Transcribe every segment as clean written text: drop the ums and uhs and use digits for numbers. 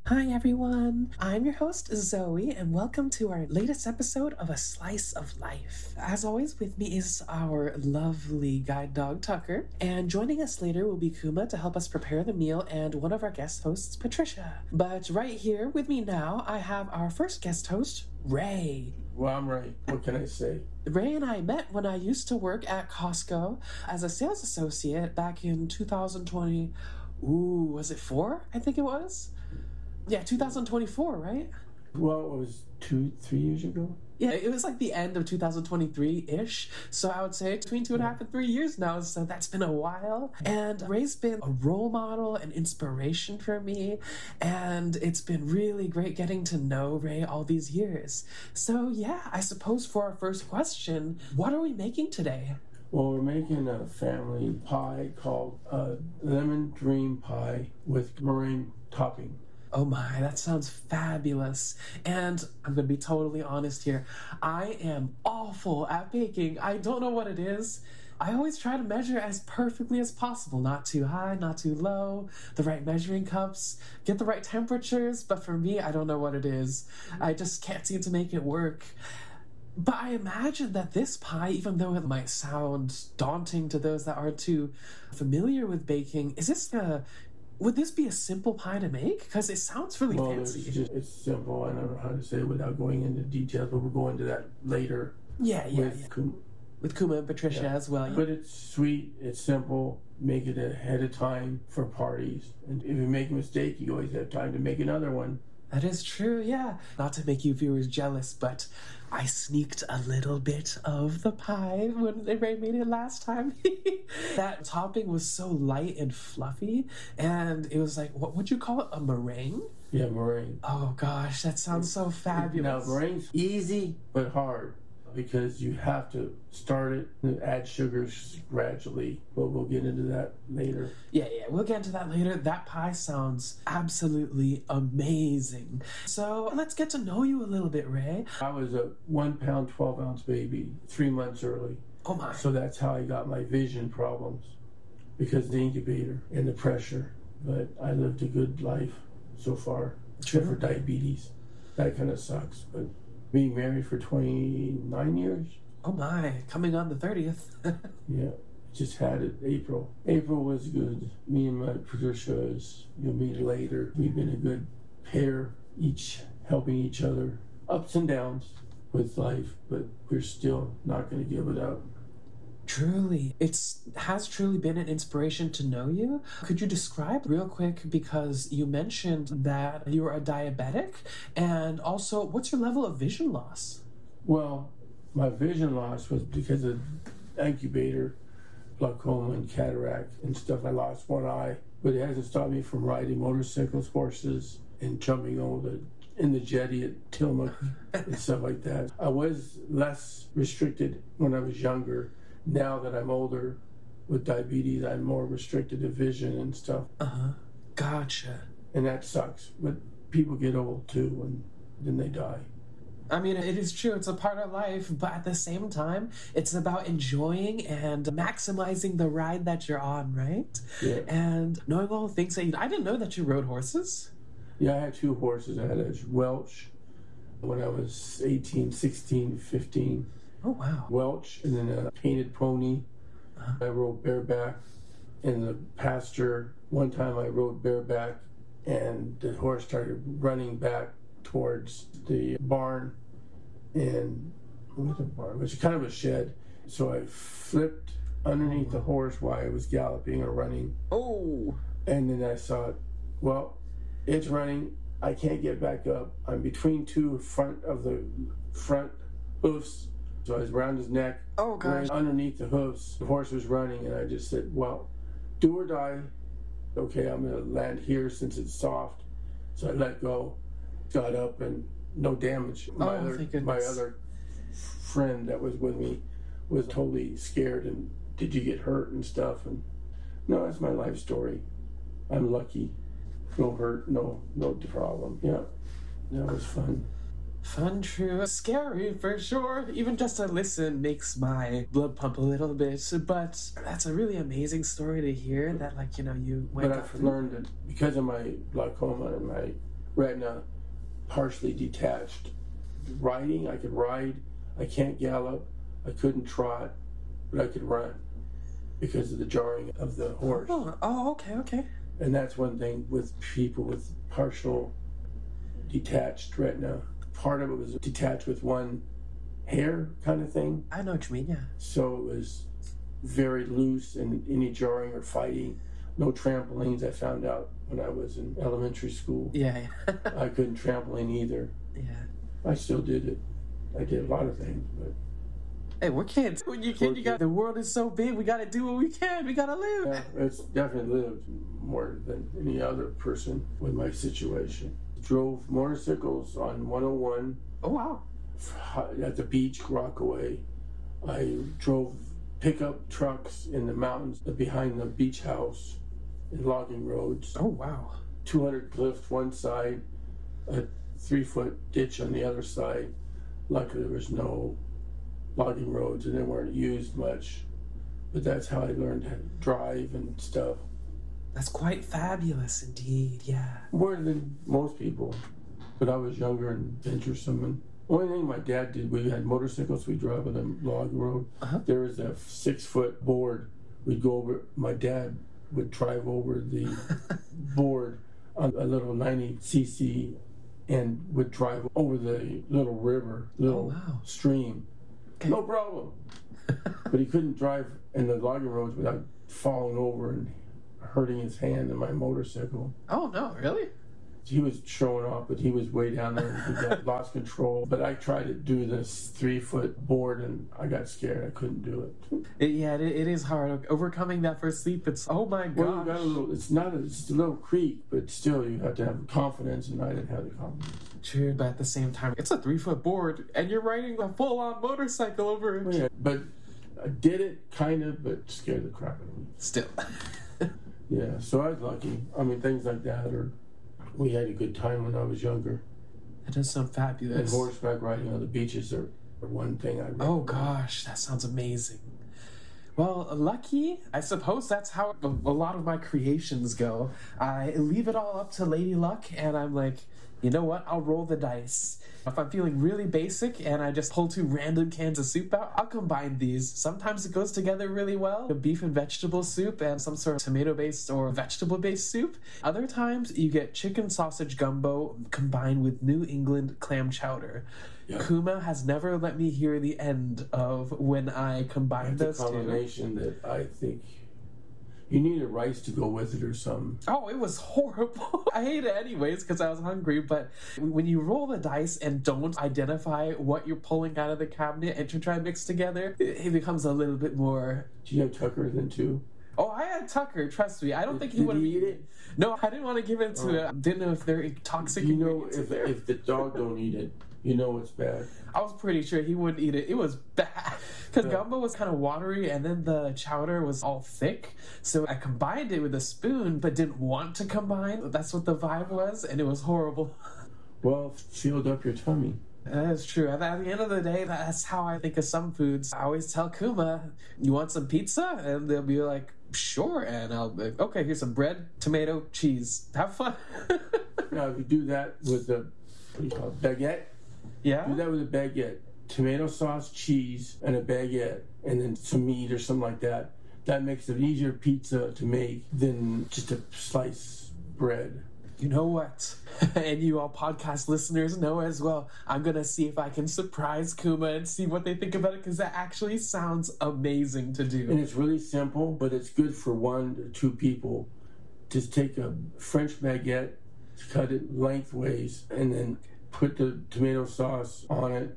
Hi everyone, I'm your host Zoe and welcome to our latest episode of A Slice of Life. As always, with me is our lovely guide dog Tucker, and joining us later will be Kuma to help us prepare the meal and one of our guest hosts, Patricia. But right here with me now, I have our first guest host, Ray. Well, I'm Ray. What can I say? Ray and I met when I used to work at Costco as a sales associate back in 2020. Was it 4? I think it was. Yeah, 2024, right? Well, it was 2-3 years ago. Yeah, it was like the end of 2023-ish. So I would say between 2.5 and 3 years now. So that's been a while. And Ray's been a role model and inspiration for me. And it's been really great getting to know Ray all these years. So yeah, I suppose for our first question, what are we making today? Well, we're making a family pie called Lemon Dream Pie with meringue topping. Oh my, that sounds fabulous. And I'm going to be totally honest here. I am awful at baking. I don't know what it is. I always try to measure as perfectly as possible. Not too high, not too low, the right measuring cups, get the right temperatures. But for me, I don't know what it is. I just can't seem to make it work. But I imagine that this pie, even though it might sound daunting to those that aren't too familiar with baking, would this be a simple pie to make? Because it sounds really fancy. It's simple. I don't know how to say it without going into details, but we'll go into that later. With Kuma and Patricia as well. Yeah. But it's sweet, it's simple, make it ahead of time for parties. And if you make a mistake, you always have time to make another one. That is true, yeah. Not to make you viewers jealous, but I sneaked a little bit of the pie when Ray made it last time. That topping was so light and fluffy, and it was like, what would you call it, a meringue? Yeah, meringue. Oh gosh, that sounds so fabulous. Now, meringue's easy, but hard, because you have to start it and add sugars gradually, but we'll get into that later. Yeah, we'll get into that later. That pie sounds absolutely amazing. So let's get to know you a little bit, Ray. I was a 1 pound, 12 ounce baby, 3 months early. Oh my. So that's how I got my vision problems, because of the incubator and the pressure. But I lived a good life so far, except for diabetes. That kind of sucks, but being married for 29 years. Oh my, coming on the 30th. Yeah, just had it April. April was good. Me and my Patricia, you'll meet later. We've been a good pair, each helping each other. Ups and downs with life, but we're still not going to give it up. Truly. It has truly been an inspiration to know you. Could you describe real quick, because you mentioned that you were a diabetic, and also what's your level of vision loss? Well, my vision loss was because of incubator, glaucoma and cataract and stuff. I lost one eye, but it hasn't stopped me from riding motorcycles, horses, and jumping in the jetty at Tillamook and stuff like that. I was less restricted when I was younger. Now that I'm older with diabetes, I'm more restricted to vision and stuff. Gotcha. And that sucks. But people get old too, and then they die. I mean, it is true. It's a part of life, but at the same time, it's about enjoying and maximizing the ride that you're on, right? Yeah. And knowing all the things that I didn't know that you rode horses. Yeah, I had 2 horses. I had a Welch when I was 18, 16, 15. Oh, wow. Welch, and then a painted pony. I rode bareback. And the pasture, one time I rode bareback, and the horse started running back towards the barn. And what was the barn? It was kind of a shed. So I flipped underneath the horse while I was galloping or running. Oh! And then I saw, well, it's running. I can't get back up. I'm between 2 front hoofs. So I was around his neck. Oh, gosh. Underneath the hoofs. The horse was running, and I just said, well, do or die. Okay, I'm going to land here since it's soft. So I let go, got up, and no damage. My other friend that was with me was totally scared, and did you get hurt and stuff? And no, that's my life story. I'm lucky. No hurt, no problem. Yeah, that was fun. Fun, true, scary for sure. Even just to listen makes my blood pump a little bit. But that's a really amazing story to hear. That, you went. But I've learned that because of my glaucoma and my retina partially detached. Riding, I could ride. I can't gallop. I couldn't trot, but I could run because of the jarring of the horse. Oh, okay. And that's one thing with people with partial detached retina. Part of it was detached with one hair kind of thing. I know what you mean, yeah. So it was very loose, and any jarring or fighting. No trampolines, I found out when I was in elementary school. Yeah. I couldn't trampoline either. Yeah. I still did it. I did a lot of things, but... Hey, we're kids. When you're a kid, the world is so big, we gotta do what we can. We gotta live. Yeah, it's definitely lived more than any other person with my situation. Drove motorcycles on 101. Oh, wow. At the beach, Rockaway. I drove pickup trucks in the mountains behind the beach house in logging roads. Oh, wow. 200 cliffs one side, a 3-foot ditch on the other side. Luckily, there was no logging roads and they weren't used much. But that's how I learned how to drive and stuff. That's quite fabulous indeed, yeah. More than most people. But I was younger and venturesome. And only thing my dad did, we had motorcycles, we drove on the log road. There was a 6-foot board. We'd go over, my dad would drive over the board on a little 90cc and would drive over the little river, stream. Okay. No problem. But he couldn't drive in the logging roads without falling over and hurting his hand in my motorcycle. Oh, no, really? He was showing off, but he was way down there and he got lost control. But I tried to do this 3-foot board and I got scared. I couldn't do it. It is hard. Overcoming that first leap, it's, oh my gosh. Well, it's a little creek, but still you have to have confidence, and I didn't have the confidence. True, but at the same time, it's a 3-foot board and you're riding a full-on motorcycle over it. Yeah, but I did it, kind of, but scared the crap out of me. Still. Yeah, so I was lucky. I mean, things like that we had a good time when I was younger. That does sound fabulous. And horseback riding on the beaches are one thing I recommend. Oh gosh, that sounds amazing. Well, lucky, I suppose that's how a lot of my creations go. I leave it all up to Lady Luck, and I'm like, you know what, I'll roll the dice. If I'm feeling really basic and I just pull 2 random cans of soup out, I'll combine these. Sometimes it goes together really well, a beef and vegetable soup and some sort of tomato-based or vegetable-based soup. Other times you get chicken sausage gumbo combined with New England clam chowder. Yep. Kuma has never let me hear the end of when I combine those two. It's a combination that I think... You needed rice to go with it or something. Oh, it was horrible. I hate it anyways because I was hungry, but when you roll the dice and don't identify what you're pulling out of the cabinet and to try and mix together, it becomes a little bit more... Do you have Tucker then too? Oh, I had Tucker, trust me. I don't think he would have eaten it. No, I didn't want to give it to it. Didn't know if they're toxic. You know, if the dog don't eat it, you know it's bad. I was pretty sure he wouldn't eat it. It was bad. Because gumbo was kind of watery and then the chowder was all thick. So I combined it with a spoon but didn't want to combine. That's what the vibe was, and it was horrible. Well, filled up your tummy. That is true. At the end of the day, that's how I think of some foods. I always tell Kuma, you want some pizza? And they'll be like, sure. And I'll be like, okay, here's some bread, tomato, cheese. Have fun. Now, if you do that with a, what do you call it, baguette? Yeah? Do that with a baguette. Tomato sauce, cheese, and a baguette, and then some meat or something like that. That makes it easier pizza to make than just a slice bread. You know what? And you all podcast listeners know as well. I'm going to see if I can surprise Kuma and see what they think about it, because that actually sounds amazing to do. And it's really simple, but it's good for 1 to 2 people. Just take a French baguette, cut it lengthways, and then put the tomato sauce on it.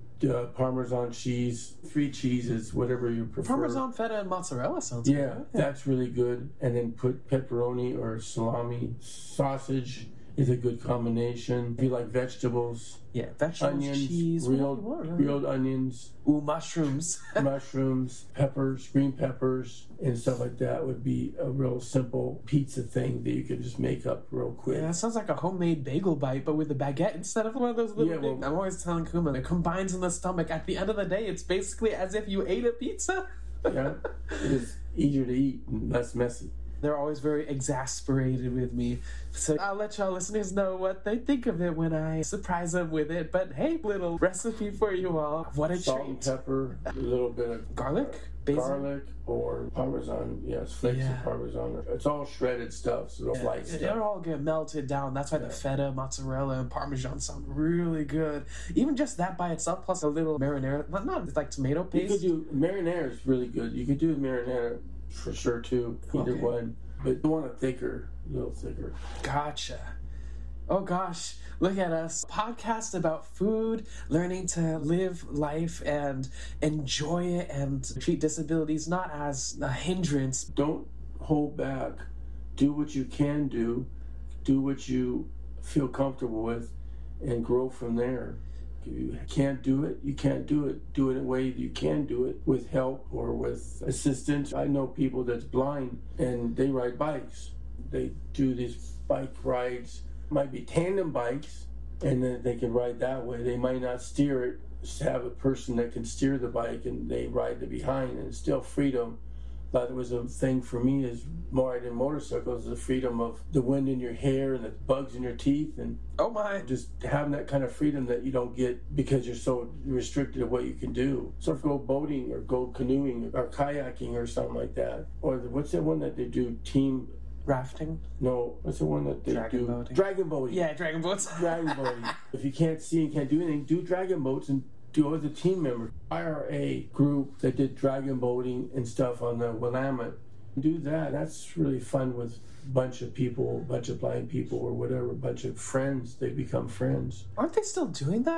Parmesan cheese, 3 cheeses, whatever you prefer. Parmesan, feta, and mozzarella sounds good. Yeah, that's really good. And then put pepperoni or salami. Sausage is a good combination. If you like vegetables, vegetables, onions, cheese, grilled onions. Ooh, mushrooms. Mushrooms, peppers, green peppers, and stuff like that would be a real simple pizza thing that you could just make up real quick. Yeah, that sounds like a homemade bagel bite, but with a baguette instead of one of those little things. I'm always telling Kuma, it combines in the stomach. At the end of the day, it's basically as if you ate a pizza. Yeah, it is easier to eat and less messy. They're always very exasperated with me. So I'll let y'all listeners know what they think of it when I surprise them with it. But hey, little recipe for you all. What a Salt treat. and pepper, a little bit of Garlic? Basil? garlic or Parmesan. Yes, flakes of Parmesan. It's all shredded stuff, so it's light stuff. It'll all get melted down. That's why the feta, mozzarella, and Parmesan sound really good. Even just that by itself, plus a little marinara. Not like tomato You paste. could do marinara is really good. You could do marinara for sure too. Either one, but you want a little thicker. Gotcha. Oh gosh, look at us. Podcast about food, learning to live life and enjoy it and treat disabilities not as a hindrance. Don't hold back. Do what you can do. Do what you feel comfortable with and grow from there. If you can't do it, you can't do it. Do it in a way that you can do it with help or with assistance. I know people that's blind and they ride bikes. They do these bike rides. Might be tandem bikes, and then they can ride that way. They might not steer it, just have a person that can steer the bike and they ride the behind, and it's still freedom. That was a thing for me is more than motorcycles, the freedom of the wind in your hair and the bugs in your teeth, and Oh my. just having that kind of freedom that you don't get because you're so restricted to what you can do. So go boating or go canoeing or kayaking or something like that. Or what's that one that they do, team... Rafting? No, what's the one that they Dragon do? boating. Dragon boating. Yeah, dragon boats. Dragon boating. If you can't see and can't do anything, do dragon boats and do as a team member. IRA group that did dragon boating and stuff on the Willamette. Do that. That's really fun with a bunch of people, a bunch of blind people or whatever, a bunch of friends. They become friends. Aren't they still doing that?